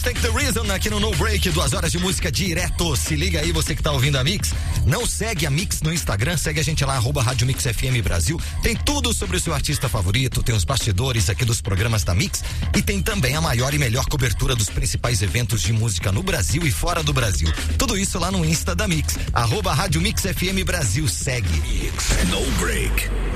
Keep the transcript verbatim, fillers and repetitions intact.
Take the Reason aqui no No Break, duas horas de música direto. Se liga aí, você que tá ouvindo a Mix. Não segue a Mix no Instagram, segue a gente lá, arroba Rádio Mix F M Brasil. Tem tudo sobre o seu artista favorito, tem os bastidores aqui dos programas da Mix e tem também a maior e melhor cobertura dos principais eventos de música no Brasil e fora do Brasil. Tudo isso lá no Insta da Mix, arroba Rádio Mix F M Brasil. Segue. Mix No Break.